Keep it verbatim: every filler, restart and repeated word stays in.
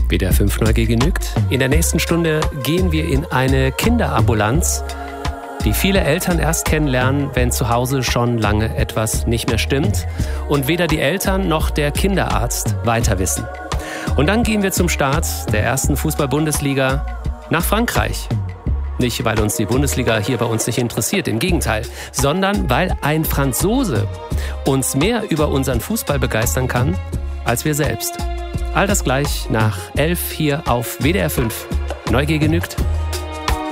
W D R fünf Neugier genügt. In der nächsten Stunde gehen wir in eine Kinderambulanz, die viele Eltern erst kennenlernen, wenn zu Hause schon lange etwas nicht mehr stimmt und weder die Eltern noch der Kinderarzt weiter wissen. Und dann gehen wir zum Start der ersten Fußball-Bundesliga nach Frankreich. Nicht, weil uns die Bundesliga hier bei uns nicht interessiert, im Gegenteil, sondern weil ein Franzose uns mehr über unseren Fußball begeistern kann als wir selbst. All das gleich nach elf hier auf W D R fünf. Neugier genügt.